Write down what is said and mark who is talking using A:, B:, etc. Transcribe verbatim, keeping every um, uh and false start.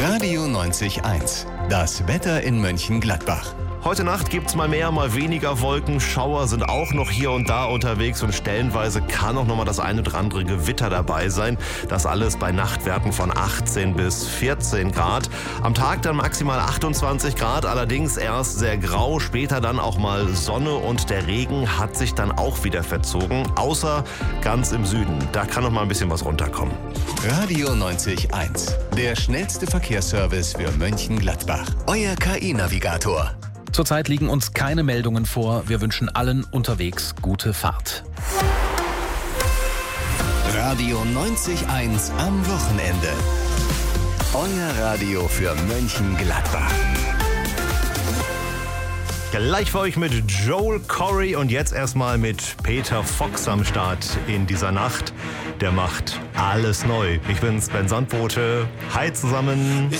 A: Radio neunzig eins. Das Wetter in Mönchengladbach.
B: Heute Nacht gibt's mal mehr, mal weniger Wolken. Schauer sind auch noch hier und da unterwegs und stellenweise kann auch noch mal das eine oder andere Gewitter dabei sein. Das alles bei Nachtwerten von achtzehn bis vierzehn Grad. Am Tag dann maximal achtundzwanzig Grad, allerdings erst sehr grau, später dann auch mal Sonne und der Regen hat sich dann auch wieder verzogen, außer ganz im Süden. Da kann noch mal ein bisschen was runterkommen.
A: Radio neunzig eins. Der schnellste Verkehrsservice für Mönchengladbach. Euer K I-Navigator.
C: Zurzeit liegen uns keine Meldungen vor. Wir wünschen allen unterwegs gute Fahrt.
A: Radio neunzig eins am Wochenende. Euer Radio für Mönchengladbach.
B: Gleich für euch mit Joel Corry und jetzt erstmal mit Peter Fox am Start in dieser Nacht. Der macht alles neu. Ich bin's, Ben Sandbote. Hi zusammen.